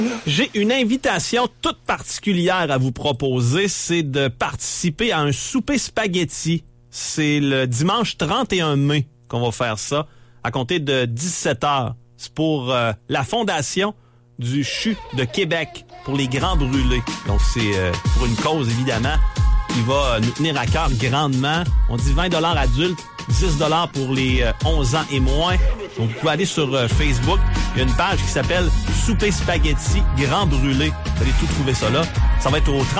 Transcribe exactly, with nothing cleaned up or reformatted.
J'ai une invitation toute particulière à vous proposer, c'est de participer à un souper spaghetti. C'est le dimanche trente et un mai qu'on va faire ça, à compter de dix-sept heures. C'est pour euh, la fondation du C H U de Québec, pour les Grands Brûlés. Donc c'est euh, pour une cause, évidemment, qui va nous tenir à cœur grandement. On dit vingt dollars adultes, dix dollars pour les euh, onze ans et moins. Donc vous pouvez aller sur euh, Facebook. Il y a une page qui s'appelle Souper Spaghetti Grand Brûlé. Vous allez tout trouver ça là. Ça va être au trente